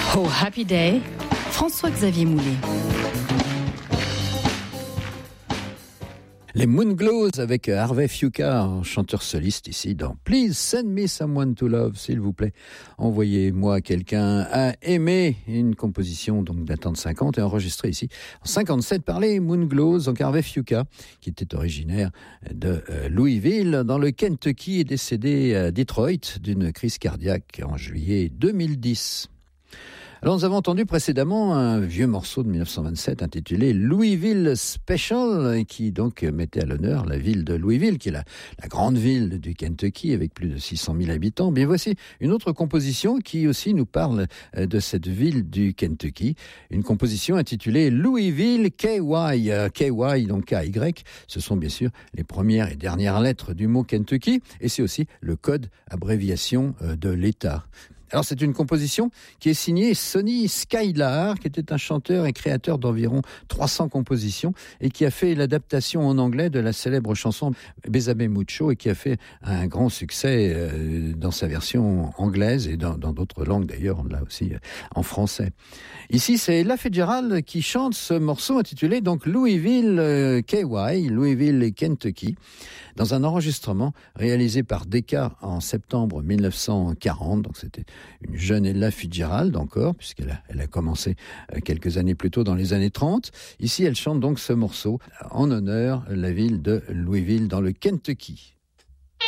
Oh Happy Day, François-Xavier Moulet. Les Moonglows avec Harvey Fiuca, chanteur soliste ici dans Please Send Me Someone to Love, s'il vous plaît. Envoyez-moi quelqu'un à aimer, une composition donc datant de 50 et enregistrée ici en 57 par les Moonglows. Donc Harvey Fiuca, qui était originaire de Louisville dans le Kentucky, est décédé à Detroit d'une crise cardiaque en juillet 2010. Alors nous avons entendu précédemment un vieux morceau de 1927 intitulé Louisville Special, qui donc mettait à l'honneur la ville de Louisville, qui est la grande ville du Kentucky avec plus de 600 000 habitants. Bien voici une autre composition qui aussi nous parle de cette ville du Kentucky, une composition intitulée Louisville KY. KY, donc KY, ce sont bien sûr les premières et dernières lettres du mot Kentucky, et c'est aussi le code abréviation de l'État. Alors c'est une composition qui est signée Sonny Skylar, qui était un chanteur et créateur d'environ 300 compositions et qui a fait l'adaptation en anglais de la célèbre chanson Bésame Mucho et qui a fait un grand succès dans sa version anglaise et dans d'autres langues d'ailleurs, là aussi en français. Ici c'est Ella Fitzgerald qui chante ce morceau intitulé donc Louisville KY, Louisville Kentucky, dans un enregistrement réalisé par Decca en septembre 1940, donc c'était une jeune Ella Fitzgerald encore, puisqu'elle a commencé quelques années plus tôt dans les années 30. Ici, elle chante donc ce morceau en honneur de la ville de Louisville dans le Kentucky.